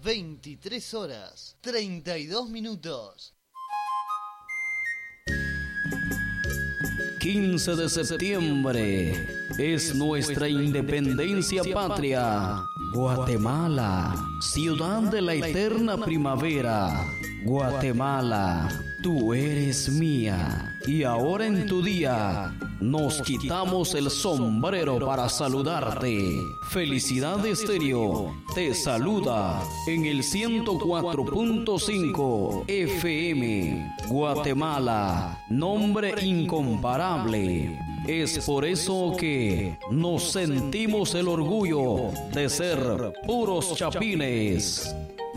23:32. 15 de septiembre es nuestra independencia patria. Guatemala, ciudad de la eterna primavera. Guatemala, tú eres mía. Y ahora en tu día nos quitamos el sombrero para saludarte. Felicidad Estéreo te saluda en el 104.5 FM. Guatemala, nombre incomparable. Es por eso que nos sentimos el orgullo de ser puros chapines.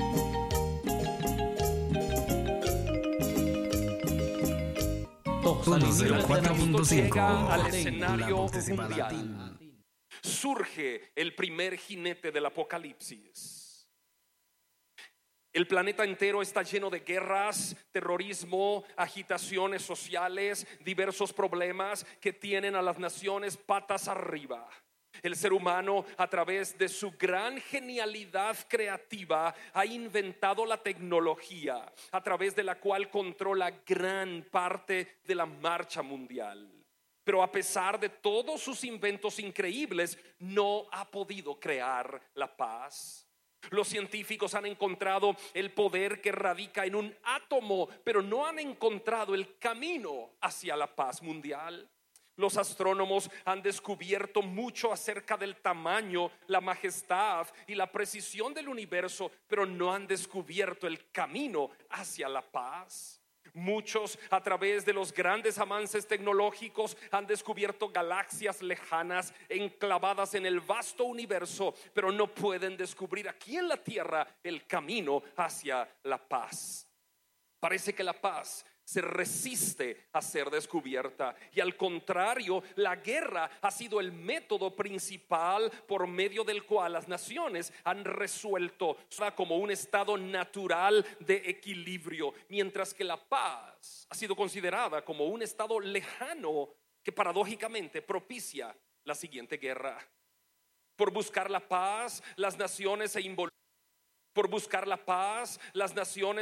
Todos de la 4.5 al escenario mundial. Surge el primer jinete del apocalipsis. El planeta entero está lleno de guerras, terrorismo, agitaciones sociales, diversos problemas que tienen a las naciones patas arriba. El ser humano, a través de su gran genialidad creativa, ha inventado la tecnología a través de la cual controla gran parte de la marcha mundial. Pero a pesar de todos sus inventos increíbles, no ha podido crear la paz. Los científicos han encontrado el poder que radica en un átomo, pero no han encontrado el camino hacia la paz mundial. Los astrónomos han descubierto mucho acerca del tamaño, la majestad y la precisión del universo, pero no han descubierto el camino hacia la paz. Muchos, a través de los grandes avances tecnológicos, han descubierto galaxias lejanas enclavadas en el vasto universo, pero no pueden descubrir aquí en la Tierra el camino hacia la paz. Parece que la paz se resiste a ser descubierta, y al contrario, la guerra ha sido el método principal por medio del cual las naciones han resuelto como un estado natural de equilibrio, mientras que la paz ha sido considerada como un estado lejano que paradójicamente propicia la siguiente guerra. Por buscar la paz, las naciones se involucran. Por buscar la paz, las naciones